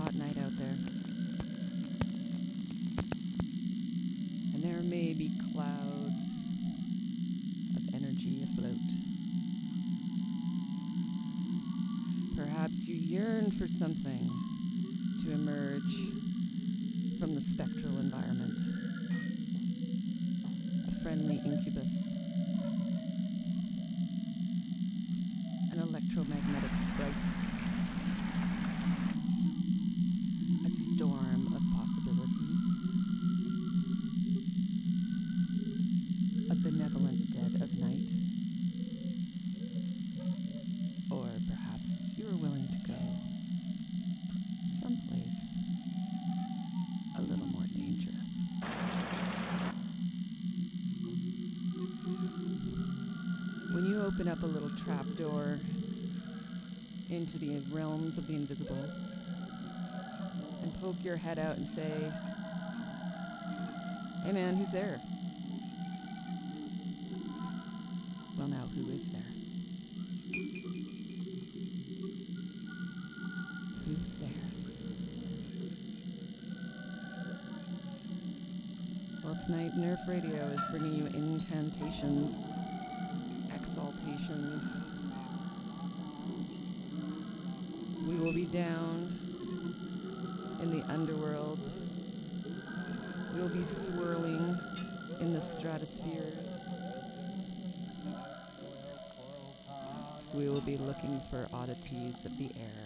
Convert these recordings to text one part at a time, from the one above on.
hot night out there. And there may be clouds of energy afloat. Perhaps you yearn for something to emerge from the spectral environment. A friendly incubus. An electromagnetic sprite. A storm of possibility. A benevolent dead of night. Or perhaps you are willing to go someplace a little more dangerous. When you open up a little trapdoor into the realms of the invisible and poke your head out and say, "Hey man, who's there?" Well, now who is there? Who's there? Well, tonight Nerf Radio is bringing you incantations, exaltations. We will be down in the underworld. We will be swirling in the stratospheres. We will be looking for oddities of the air.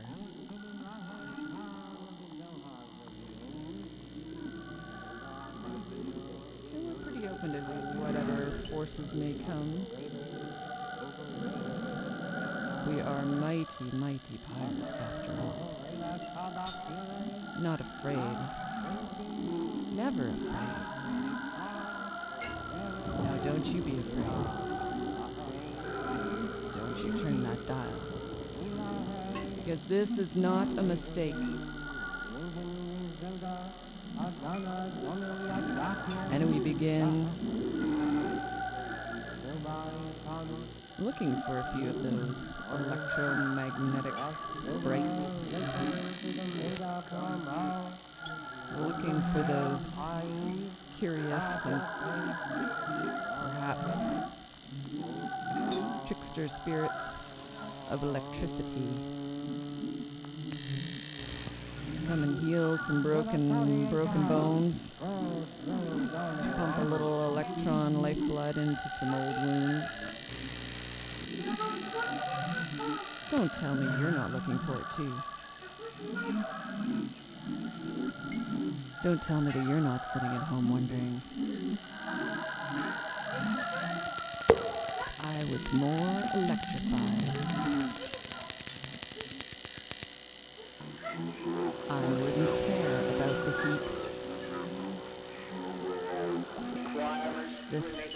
And we're pretty open to whatever forces may come. We are mighty, mighty pirates after all. Not afraid. Never afraid. Now don't you be afraid. Don't you turn that dial. Because this is not a mistake. And we begin looking for a few of those electromagnetic sprites. Looking for those curious and perhaps trickster spirits of electricity to come and heal some broken bones, to pump a little electron lifeblood into some old wounds. Don't tell me you're not looking for it too. Don't tell me that you're not sitting at home wondering, I was more electrified. I wouldn't care about the heat. This